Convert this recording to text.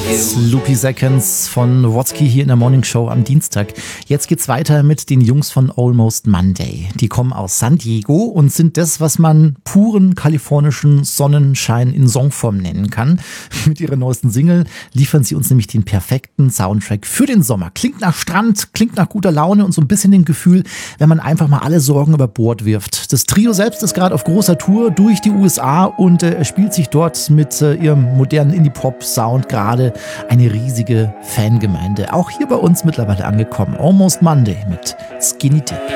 Sloopy Seconds von Watsky hier in der Morning Show am Dienstag. Jetzt geht's weiter mit den Jungs von Almost Monday. Die kommen aus San Diego und sind das, was man puren kalifornischen Sonnenschein in Songform nennen kann. Mit ihrer neuesten Single liefern sie uns nämlich den perfekten Soundtrack für den Sommer. Klingt nach Strand, klingt nach guter Laune und so ein bisschen dem Gefühl, wenn man einfach mal alle Sorgen über Bord wirft. Das Trio selbst ist gerade auf großer Tour durch die USA und spielt sich dort mit ihrem modernen Indie-Pop-Sound gerade eine riesige Fangemeinde. Auch hier bei uns mittlerweile angekommen. Almost Monday mit Skinny Dip.